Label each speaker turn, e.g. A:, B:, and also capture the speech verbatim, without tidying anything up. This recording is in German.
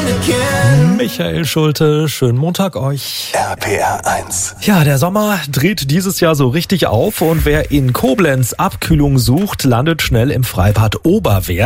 A: Michael Schulte, schönen Montag euch.
B: R P R eins.
A: Ja, der Sommer dreht dieses Jahr so richtig auf und wer in Koblenz Abkühlung sucht, landet schnell im Freibad Oberwerth.